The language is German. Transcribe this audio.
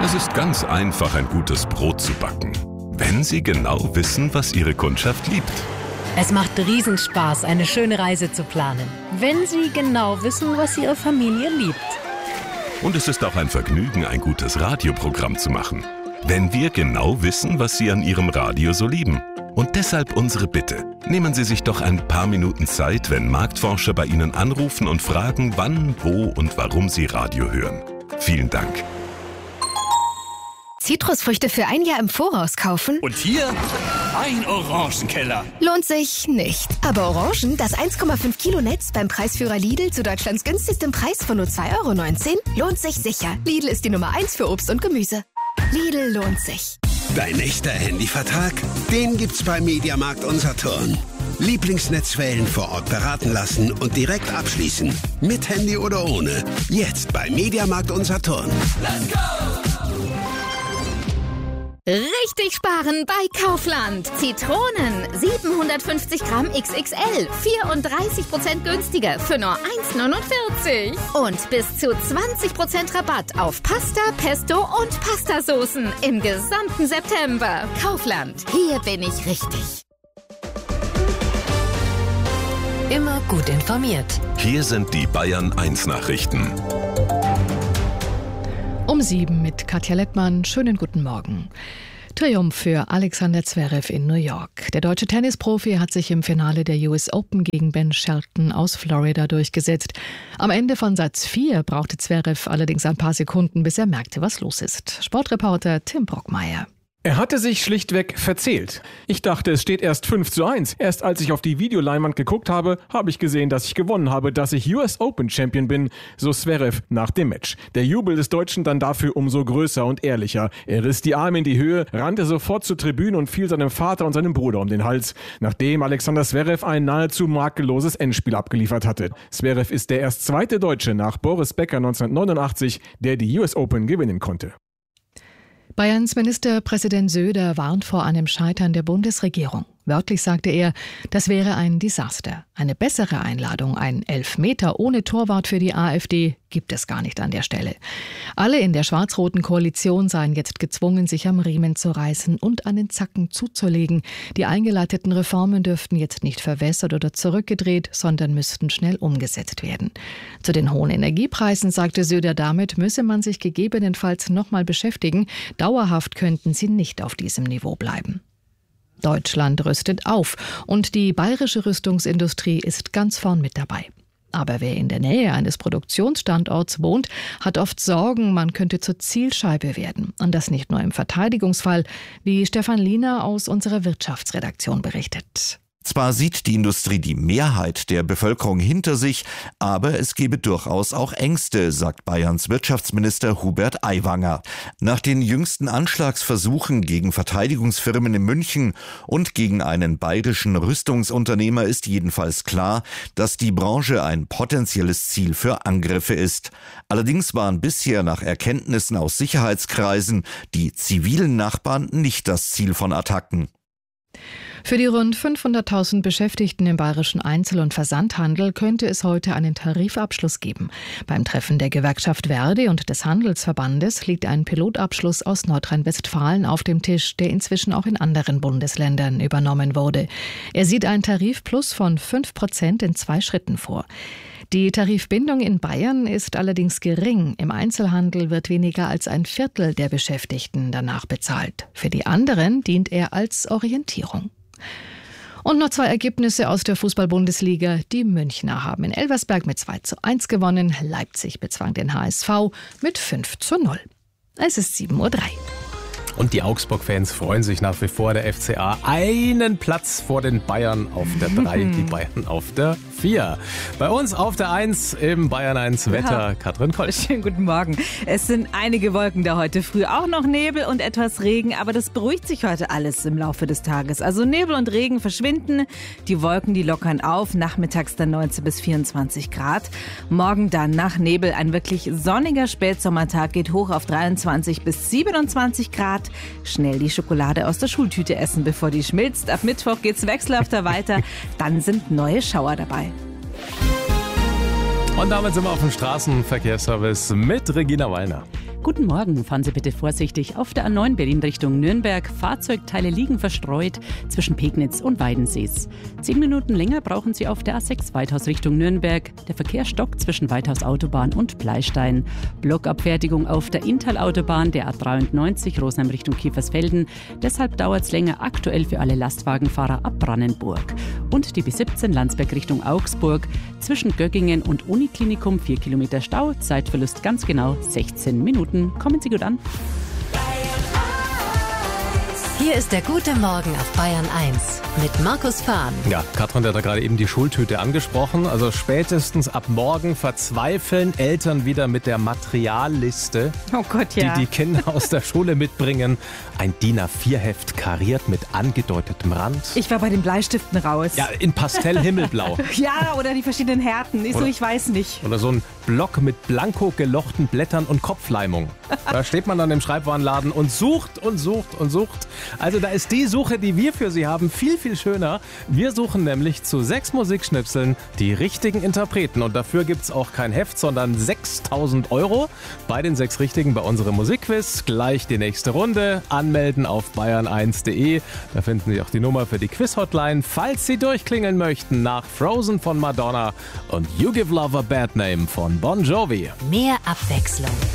Es ist ganz einfach, ein gutes Brot zu backen, wenn Sie genau wissen, was Ihre Kundschaft liebt. Es macht Riesenspaß, eine schöne Reise zu planen, wenn Sie genau wissen, was Ihre Familie liebt. Und es ist auch ein Vergnügen, ein gutes Radioprogramm zu machen, wenn wir genau wissen, was Sie an Ihrem Radio so lieben. Und deshalb unsere Bitte. Nehmen Sie sich doch ein paar Minuten Zeit, wenn Marktforscher bei Ihnen anrufen und fragen, wann, wo und warum Sie Radio hören. Vielen Dank. Zitrusfrüchte für ein Jahr im Voraus kaufen? Und hier ein Orangenkeller. Lohnt sich nicht. Aber Orangen, das 1,5 Kilo Netz beim Preisführer Lidl zu Deutschlands günstigstem Preis von nur 2,19 €, lohnt sich sicher. Lidl ist die Nummer 1 für Obst und Gemüse. Lidl lohnt sich. Dein echter Handyvertrag? Den gibt's bei Mediamarkt und Saturn. Lieblingsnetzwellen vor Ort beraten lassen und direkt abschließen. Mit Handy oder ohne. Jetzt bei Mediamarkt und Saturn. Let's go! Richtig sparen bei Kaufland. Zitronen 750 Gramm XXL, 34% günstiger für nur 1,49 €. Und bis zu 20% Rabatt auf Pasta, Pesto und Pastasoßen im gesamten September. Kaufland, hier bin ich richtig. Immer gut informiert. Hier sind die Bayern 1 Nachrichten. Um 7 mit Katja Lettmann. Schönen guten Morgen. Triumph für Alexander Zverev in New York. Der deutsche Tennisprofi hat sich im Finale der US Open gegen Ben Shelton aus Florida durchgesetzt. Am Ende von Satz 4 brauchte Zverev allerdings ein paar Sekunden, bis er merkte, was los ist. Sportreporter Tim Brockmeier. Er hatte sich schlichtweg verzählt. Ich dachte, es steht erst 5:1. Erst als ich auf die Videoleinwand geguckt habe, habe ich gesehen, dass ich gewonnen habe, dass ich US Open Champion bin, so Zverev nach dem Match. Der Jubel des Deutschen dann dafür umso größer und ehrlicher. Er riss die Arme in die Höhe, rannte sofort zur Tribüne und fiel seinem Vater und seinem Bruder um den Hals, nachdem Alexander Zverev ein nahezu makelloses Endspiel abgeliefert hatte. Zverev ist der erst zweite Deutsche nach Boris Becker 1989, der die US Open gewinnen konnte. Bayerns Ministerpräsident Söder warnt vor einem Scheitern der Bundesregierung. Wörtlich sagte er, das wäre ein Desaster. Eine bessere Einladung, ein Elfmeter ohne Torwart für die AfD, gibt es gar nicht an der Stelle. Alle in der schwarz-roten Koalition seien jetzt gezwungen, sich am Riemen zu reißen und an den Zacken zuzulegen. Die eingeleiteten Reformen dürften jetzt nicht verwässert oder zurückgedreht, sondern müssten schnell umgesetzt werden. Zu den hohen Energiepreisen sagte Söder, damit müsse man sich gegebenenfalls nochmal beschäftigen. Dauerhaft könnten sie nicht auf diesem Niveau bleiben. Deutschland rüstet auf und die bayerische Rüstungsindustrie ist ganz vorn mit dabei. Aber wer in der Nähe eines Produktionsstandorts wohnt, hat oft Sorgen, man könnte zur Zielscheibe werden. Und das nicht nur im Verteidigungsfall, wie Stefan Liener aus unserer Wirtschaftsredaktion berichtet. Zwar sieht die Industrie die Mehrheit der Bevölkerung hinter sich, aber es gebe durchaus auch Ängste, sagt Bayerns Wirtschaftsminister Hubert Aiwanger. Nach den jüngsten Anschlagsversuchen gegen Verteidigungsfirmen in München und gegen einen bayerischen Rüstungsunternehmer ist jedenfalls klar, dass die Branche ein potenzielles Ziel für Angriffe ist. Allerdings waren bisher nach Erkenntnissen aus Sicherheitskreisen die zivilen Nachbarn nicht das Ziel von Attacken. Für die rund 500.000 Beschäftigten im bayerischen Einzel- und Versandhandel könnte es heute einen Tarifabschluss geben. Beim Treffen der Gewerkschaft Verdi und des Handelsverbandes liegt ein Pilotabschluss aus Nordrhein-Westfalen auf dem Tisch, der inzwischen auch in anderen Bundesländern übernommen wurde. Er sieht ein Tarifplus von 5% in 2 Schritten vor. Die Tarifbindung in Bayern ist allerdings gering. Im Einzelhandel wird weniger als ein Viertel der Beschäftigten danach bezahlt. Für die anderen dient er als Orientierung. Und noch 2 Ergebnisse aus der Fußball-Bundesliga. Die Münchner haben in Elversberg mit 2:1 gewonnen. Leipzig bezwang den HSV mit 5:0. Es ist 7:03 Uhr. Und die Augsburg-Fans freuen sich nach wie vor. Der FCA einen Platz vor den Bayern auf der 3, die Bayern auf der 4. Bei uns auf der 1 im Bayern 1 Wetter, Katrin Kolch. Schönen guten Morgen. Es sind einige Wolken da heute früh, auch noch Nebel und etwas Regen, aber das beruhigt sich heute alles im Laufe des Tages. Also Nebel und Regen verschwinden, die Wolken, die lockern auf, nachmittags dann 19 bis 24 Grad. Morgen dann nach Nebel ein wirklich sonniger Spätsommertag, geht hoch auf 23 bis 27 Grad. Schnell die Schokolade aus der Schultüte essen, bevor die schmilzt. Ab Mittwoch geht's wechselhafter weiter. Dann sind neue Schauer dabei. Und damit sind wir auf dem Straßenverkehrsservice mit Regina Wallner. Guten Morgen, fahren Sie bitte vorsichtig auf der A9 Berlin Richtung Nürnberg. Fahrzeugteile liegen verstreut zwischen Pegnitz und Weidensees. 10 Minuten länger brauchen Sie auf der A6 Weithaus Richtung Nürnberg. Der Verkehr stockt zwischen Weithaus Autobahn und Bleistein. Blockabfertigung auf der Inntal-Autobahn, der A93 Rosenheim Richtung Kiefersfelden. Deshalb dauert es länger aktuell für alle Lastwagenfahrer ab Brannenburg. Und die B17 Landsberg Richtung Augsburg. Zwischen Göggingen und Uniklinikum 4 Kilometer Stau. Zeitverlust ganz genau 16 Minuten. Kommen Sie gut an. Hier ist der gute Morgen auf Bayern 1 mit Markus Fahn. Ja, Katrin hat da gerade eben die Schultüte angesprochen. Also spätestens ab morgen verzweifeln Eltern wieder mit der Materialliste, oh Gott, ja, die Kinder aus der Schule mitbringen. Ein DIN A4-Heft kariert mit angedeutetem Rand. Ich war bei den Bleistiften raus. Ja, in Pastell-Himmelblau. Ja, oder die verschiedenen Härten. Ich weiß nicht. Oder so ein Block mit blanko gelochten Blättern und Kopfleimung. Da steht man dann im Schreibwarenladen und sucht und sucht und sucht. Also da ist die Suche, die wir für Sie haben, viel, viel schöner. Wir suchen nämlich zu 6 Musikschnipseln die richtigen Interpreten. Und dafür gibt es auch kein Heft, sondern 6.000 € bei den 6 Richtigen bei unserem Musikquiz. Gleich die nächste Runde. Anmelden auf bayern1.de. Da finden Sie auch die Nummer für die Quiz-Hotline, falls Sie durchklingeln möchten nach Frozen von Madonna und You Give Love a Bad Name von Bon Jovi. Mehr Abwechslung.